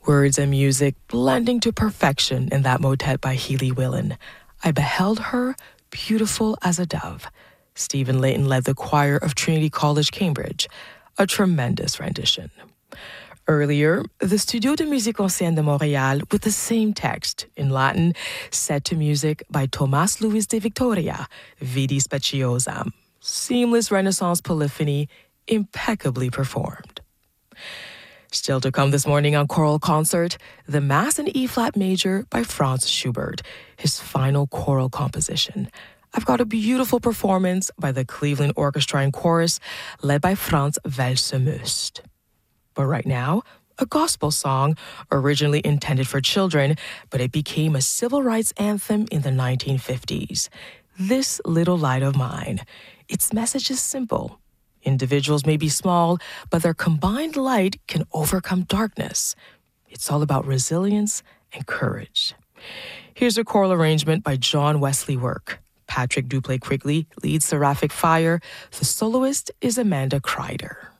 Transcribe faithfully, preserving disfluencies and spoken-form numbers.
Words and music blending to perfection in that motet by Healy Willan. I beheld her, beautiful as a dove. Stephen Layton led the choir of Trinity College, Cambridge. A tremendous rendition. Earlier, the Studio de Musique Ancienne de Montréal with the same text in Latin, set to music by Tomás Luis de Victoria, Vidi Speciosam. Seamless Renaissance polyphony, impeccably performed. Still to come this morning on Choral Concert, the Mass in E-flat major by Franz Schubert, his final choral composition. I've got a beautiful performance by the Cleveland Orchestra and Chorus, led by Franz Welser-Möst. But right now, a gospel song originally intended for children, but it became a civil rights anthem in the nineteen fifties. This Little Light of Mine. Its message is simple. Individuals may be small, but their combined light can overcome darkness. It's all about resilience and courage. Here's a choral arrangement by John Wesley Work. Patrick Duplay Quigley leads Seraphic Fire. The soloist is Amanda Kreider.